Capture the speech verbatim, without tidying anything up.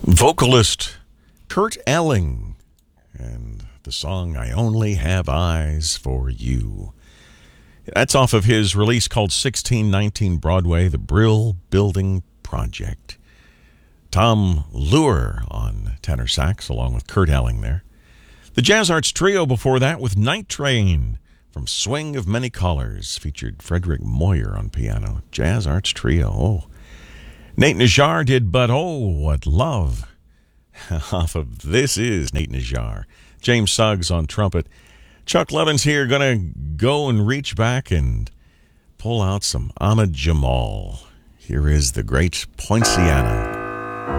Vocalist Kurt Elling and the song I Only Have Eyes for You. That's off of his release called sixteen nineteen Broadway, The Brill Building Project. Tom Lure on tenor sax along with Kurt Elling there. The Jazz Arts Trio before that with Night Train from Swing of Many Colors featured Frederick Moyer on piano. Jazz Arts Trio. Oh. Nate Najar did But Oh, What Love off of This Is Nate Najar. James Suggs on trumpet. Chuck Levins here, going to go and reach back and pull out some Ahmad Jamal. Here is the great Poinciana.